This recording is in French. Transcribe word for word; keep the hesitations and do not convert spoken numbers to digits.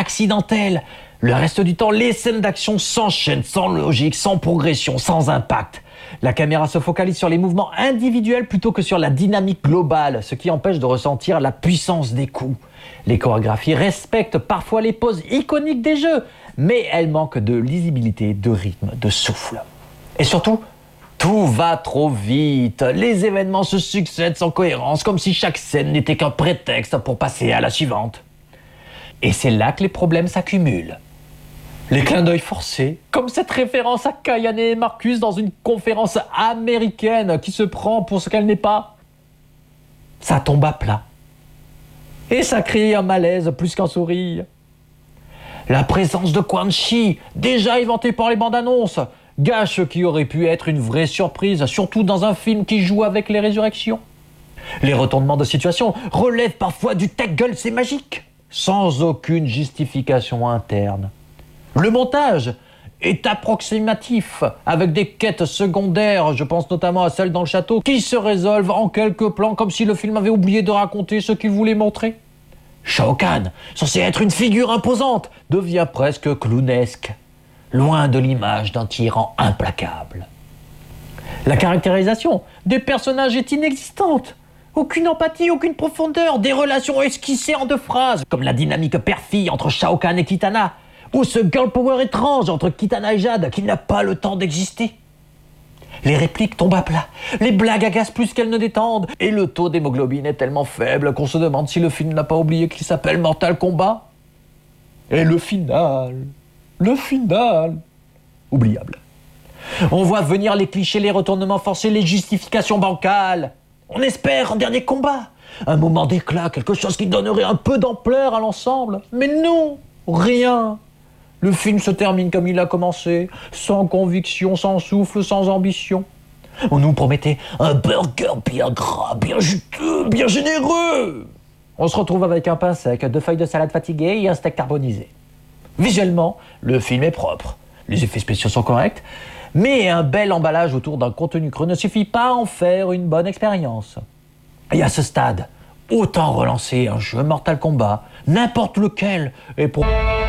accidentelle. Le reste du temps, les scènes d'action s'enchaînent sans logique, sans progression, sans impact. La caméra se focalise sur les mouvements individuels plutôt que sur la dynamique globale, ce qui empêche de ressentir la puissance des coups. Les chorégraphies respectent parfois les poses iconiques des jeux, mais elles manquent de lisibilité, de rythme, de souffle. Et surtout, tout va trop vite. Les événements se succèdent sans cohérence, comme si chaque scène n'était qu'un prétexte pour passer à la suivante. Et c'est là que les problèmes s'accumulent. Les clins d'œil forcés, comme cette référence à Kayane et Marcus dans une conférence américaine qui se prend pour ce qu'elle n'est pas. Ça tombe à plat. Et ça crée un malaise plus qu'un sourire. La présence de Quan Chi, déjà éventée par les bandes annonces, gâche ce qui aurait pu être une vraie surprise, surtout dans un film qui joue avec les résurrections. Les retournements de situation relèvent parfois du ta gueule, c'est magique, sans aucune justification interne. Le montage est approximatif, avec des quêtes secondaires, je pense notamment à celle dans le château, qui se résolvent en quelques plans comme si le film avait oublié de raconter ce qu'il voulait montrer. Shao Kahn, censé être une figure imposante, devient presque clownesque, loin de l'image d'un tyran implacable. La caractérisation des personnages est inexistante. Aucune empathie, aucune profondeur, des relations esquissées en deux phrases, comme la dynamique père-fille entre Shao Kahn et Kitana, ou ce girl power étrange entre Kitana et Jade qui n'a pas le temps d'exister. Les répliques tombent à plat, les blagues agacent plus qu'elles ne détendent, et le taux d'hémoglobine est tellement faible qu'on se demande si le film n'a pas oublié qu'il s'appelle Mortal Kombat. Et le final, le final, oubliable. On voit venir les clichés, les retournements forcés, les justifications bancales. On espère un dernier combat, un moment d'éclat, quelque chose qui donnerait un peu d'ampleur à l'ensemble. Mais non, rien. Le film se termine comme il a commencé, sans conviction, sans souffle, sans ambition. On nous promettait un burger bien gras, bien juteux, bien généreux. On se retrouve avec un pain sec, deux feuilles de salade fatiguées et un steak carbonisé. Visuellement, le film est propre, les effets spéciaux sont corrects, mais un bel emballage autour d'un contenu creux ne suffit pas à en faire une bonne expérience. Et à ce stade, autant relancer un jeu Mortal Kombat, n'importe lequel, et pour...